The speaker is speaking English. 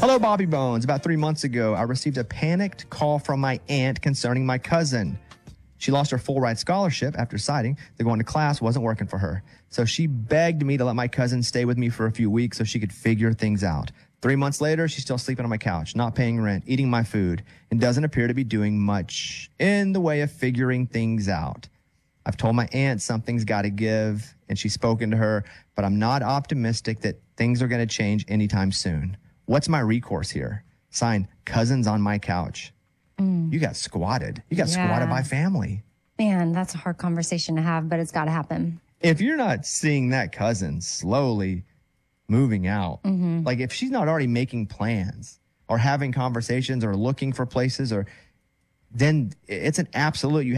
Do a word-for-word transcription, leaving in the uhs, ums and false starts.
Hello, Bobby Bones. About three months ago, I received a panicked call from my aunt concerning my cousin. She lost her full ride scholarship after deciding that going to class wasn't working for her. So she begged me to let my cousin stay with me for a few weeks so she could figure things out. Three months later, she's still sleeping on my couch, not paying rent, eating my food, and doesn't appear to be doing much in the way of figuring things out. I've told my aunt something's got to give, and she's spoken to her, but I'm not optimistic that things are going to change anytime soon. What's my recourse here? Signed, Cousins on My Couch. Mm. You got squatted. You got yeah. squatted by family. Man, that's a hard conversation to have, but it's got to happen. If you're not seeing that cousin slowly moving out, mm-hmm. like if she's not already making plans or having conversations or looking for places, or then it's an absolute, you